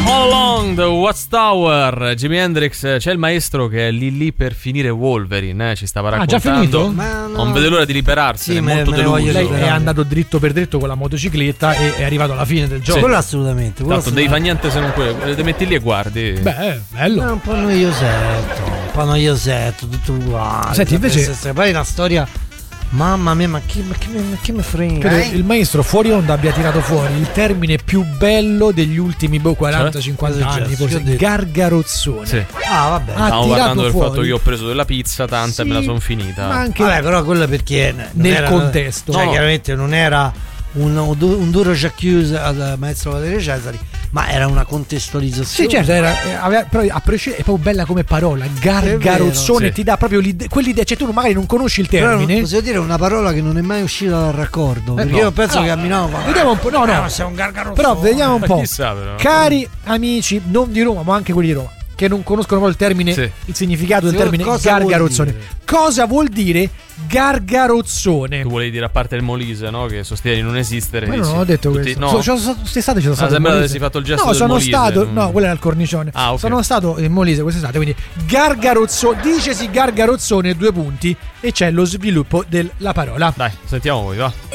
All Along the Watchtower, Jimi Hendrix. C'è il maestro che è lì per finire Wolverine, ci stava raccontando. Già finito? No. Non vede l'ora di liberarsene, sì, è molto deluso. Lei è andato dritto per dritto con la motocicletta e è arrivato alla fine del gioco. Sì. Quello assolutamente. Tanto devi fare niente se non quello, te metti lì e guardi. Beh, bello. È un po' noiosetto, tutto uguale. Senti, invece poi una storia. Mamma mia, ma chi mi frega? Credo il maestro fuori onda abbia tirato fuori il termine più bello degli ultimi 40-50 anni, forse gargarozzone. Sì. Ah, vabbè. Stavo parlando del fatto che io ho preso della pizza tanta e me la sono finita. Ma anche vabbè, però quello perché nel contesto. Cioè, chiaramente non era un duro j'accuse al maestro Valerio Cesari, ma era una contestualizzazione. Sì, certo, però è proprio bella come parola. Gargarozzone, vero, ti dà proprio quell'idea. Cioè, tu magari non conosci il termine. Però possiamo dire una parola che non è mai uscita dal raccordo. Perché io penso che camminavo. Vediamo un po'. No. Sei un gargarozzone. Però vediamo un po'. Chissà, però. Cari amici, non di Roma, ma anche quelli di Roma, che non conoscono poi il termine, il significato del termine gargarozzone. Cosa vuol dire gargarozzone? Tu volevi dire, a parte il Molise, no? Che sostieni non esistere. Ma non ho detto questo. No. Quest'estate ci sono stato. Sembra che avessi fatto il gesto no, del sono Molise. stato. No, quello era il cornicione. Ah, okay. Sono stato in Molise quest'estate. Quindi gargarozzone, dicesi gargarozzone, 2 punti, e c'è lo sviluppo della parola. Dai, sentiamo voi, va.